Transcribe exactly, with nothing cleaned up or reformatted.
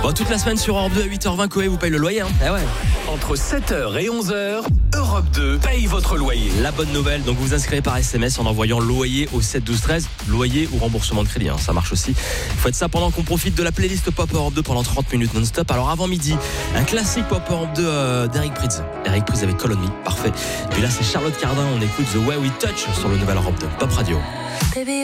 Bon, toute la semaine sur Europe deux à huit heures vingt, Coé vous paye le loyer. Hein. Eh ouais. Entre sept heures et onze heures, Europe deux paye votre loyer. La bonne nouvelle, donc vous vous inscrivez par S M S en envoyant loyer au sept douze treize. Loyer ou remboursement de crédit, hein, ça marche aussi. Vous faites ça pendant qu'on profite de la playlist Pop Europe deux pendant trente minutes non-stop. Alors avant midi, un classique Pop Europe deux euh, d'Eric Prydz. Eric Prydz avec Call on Me, parfait. Et puis là c'est Charlotte Cardin, on écoute The Way We Touch sur le nouvel Europe deux Pop Radio.